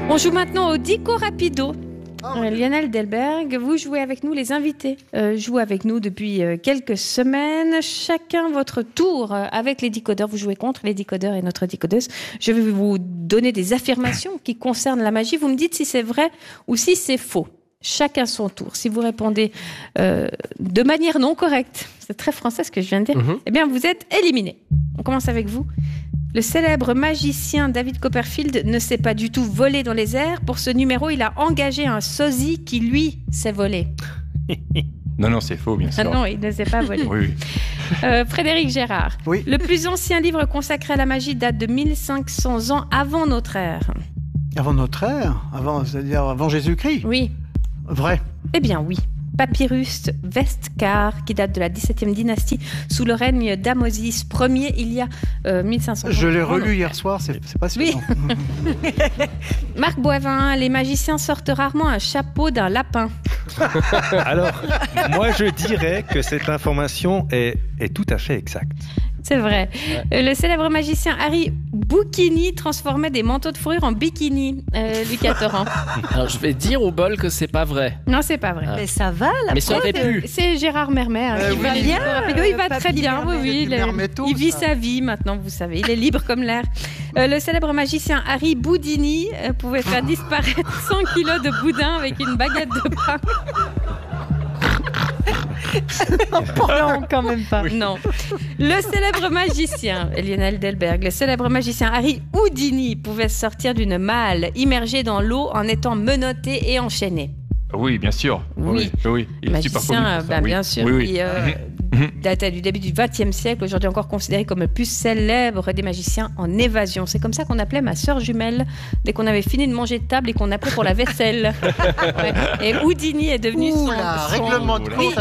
On joue maintenant au Dico Rapido. Lionel Delberg, vous jouez avec nous, les invités jouent avec nous depuis quelques semaines. Chacun votre tour avec les décodeurs. Vous jouez contre les décodeurs et notre décodeuse. Je vais vous donner des affirmations qui concernent la magie. Vous me dites si c'est vrai ou si c'est faux. Chacun son tour. Si vous répondez de manière non correcte, c'est très français ce que je viens de dire, eh bien vous êtes éliminé. On commence avec vous. Le célèbre magicien David Copperfield ne s'est pas du tout volé dans les airs. Pour ce numéro, il a engagé un sosie qui, lui, s'est volé. Non, c'est faux, bien sûr. Ah non, il ne s'est pas volé. Oui. Frédéric Gérard. Oui. Le plus ancien livre consacré à la magie date de 1500 ans avant notre ère. Avant notre ère, c'est-à-dire avant Jésus-Christ. Oui. Vrai. Eh bien, oui. Papyrus Vestkar, qui date de la 17e dynastie, sous le règne d'Amosis Ier, il y a 1500 ans. Je l'ai relu hier soir, c'est passionnant. Oui. Marc Boivin, les magiciens sortent rarement un chapeau d'un lapin. Alors, moi je dirais que cette information est tout à fait exacte. C'est vrai. Ouais. Le célèbre magicien Harry Bouquini transformait des manteaux de fourrure en bikini, Lucas Torrent. Alors je vais dire au bol que c'est pas vrai. Non, c'est pas vrai. Mais ça va, la Mais ça aurait pu. C'est Gérard Mermet. Il va bien. Il va très bien, oui. Il vit sa vie maintenant, vous savez. Il est libre comme l'air. Le célèbre magicien Harry Boudini pouvait faire disparaître 100 kilos de boudin avec une baguette de pain. Non, quand même pas. Oui. Non. Le célèbre magicien, Lionel Delberg, le célèbre magicien Harry Houdini pouvait sortir d'une malle immergée dans l'eau en étant menotté et enchaîné. Oui, bien sûr. Oui. Il est super connu pour ça. Bien sûr. Oui. Daté du début du XXe siècle, aujourd'hui encore considéré comme le plus célèbre des magiciens en évasion. C'est comme ça qu'on appelait ma sœur jumelle dès qu'on avait fini de manger de table et qu'on appelait pour la vaisselle. Ouais. Et Houdini est devenu son règlement de compte.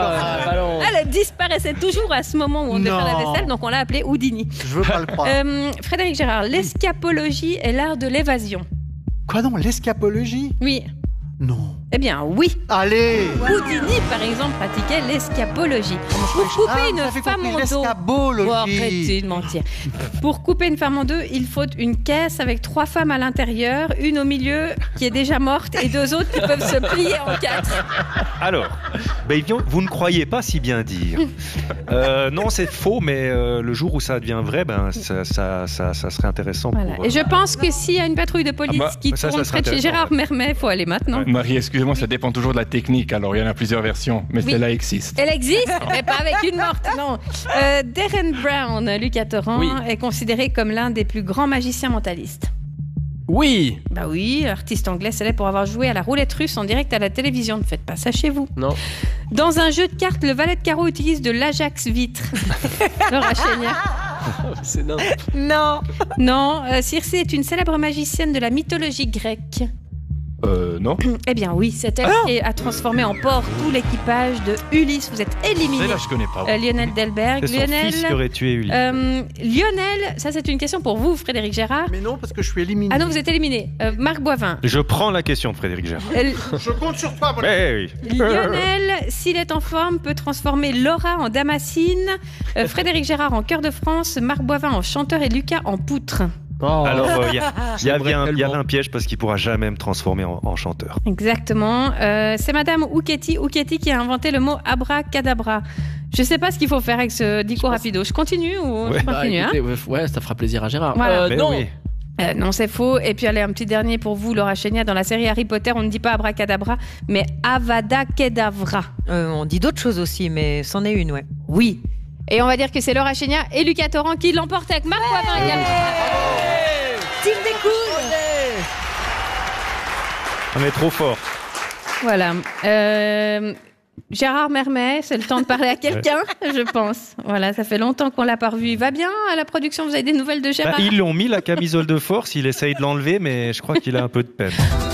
Elle disparaissait toujours à ce moment où on devait faire la vaisselle, donc on l'a appelée Houdini. Je veux pas le croire. Frédéric Gérard, l'escapologie est l'art de l'évasion. Quoi donc, l'escapologie? Oui. Non. Eh bien, oui. Allez. Houdini, par exemple, pratiquait l'escapologie. Pour couper une femme en deux... arrêtez de mentir. Pour couper une femme en deux, il faut une caisse avec 3 femmes à l'intérieur, une au milieu qui est déjà morte et 2 autres qui peuvent se plier en 4. Alors, vous ne croyez pas si bien dire. Non, c'est faux, mais le jour où ça devient vrai, ça serait intéressant. Voilà. Et je pense que s'il y a une patrouille de police qui tourne près de chez Gérard Mermet, il faut aller maintenant. Marie, excusez-moi, ça dépend toujours de la technique. Alors, il y en a plusieurs versions, mais celle-là existe. Elle existe, mais pas avec une morte, non. Darren Brown, Lucas Torrent, est considéré comme l'un des plus grands magiciens mentalistes. Oui. Bah oui, artiste anglais célèbre pour avoir joué à la roulette russe en direct à la télévision. Ne faites pas ça chez vous. Non. Dans un jeu de cartes, le valet de carreau utilise de l'Ajax vitre. Laura Chénière. C'est non. Non. Non, Circé est une célèbre magicienne de la mythologie grecque. Non. Eh bien oui, c'est elle qui a transformé en porc tout l'équipage de Ulysse. Vous êtes éliminé. Là, je connais pas. Lionel Delberg. C'est son fils qui aurait tué Ulysse. Lionel, ça c'est une question pour vous, Frédéric Gérard. Mais non, parce que je suis éliminé. Ah non, vous êtes éliminé. Marc Boivin. Je prends la question de Frédéric Gérard. Je compte sur toi, mon oui. Lionel, s'il est en forme, peut transformer Laura en Damascine, Frédéric Gérard en cœur de France, Marc Boivin en chanteur et Lucas en poutre. Alors, il y avait un piège parce qu'il ne pourra jamais me transformer en chanteur. Exactement. C'est Madame Ouketi qui a inventé le mot abracadabra. Je ne sais pas ce qu'il faut faire avec ce dico rapido. Je continue ou je continue écoutez, ça fera plaisir à Gérard. Voilà. Non. Oui. Non, c'est faux. Et puis, allez, un petit dernier pour vous, Laura Chénière. Dans la série Harry Potter, on ne dit pas abracadabra, mais avada kedavra. On dit d'autres choses aussi, mais c'en est une, ouais. Oui. Et on va dire que c'est Laura Chénière et Lucas Torrent qui l'emportent avec Marc Boivin également. Team des couilles. On est trop fort. Voilà. Gérard Mermet, c'est le temps de parler à quelqu'un, je pense. Voilà, ça fait longtemps qu'on l'a pas revu. Il va bien à la production? Vous avez des nouvelles de Gérard? Ils l'ont mis, la camisole de force. Il essaye de l'enlever, mais je crois qu'il a un peu de peine.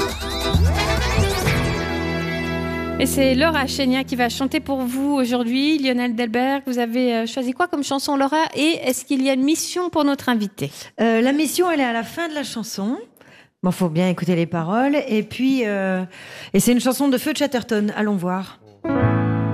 Et c'est Laura Chénière qui va chanter pour vous aujourd'hui. Lionel Delberg, vous avez choisi quoi comme chanson, Laura? Et est-ce qu'il y a une mission pour notre invité? La mission, elle est à la fin de la chanson. Bon, faut bien écouter les paroles. Et puis, et c'est une chanson de Feu Chatterton. Allons voir.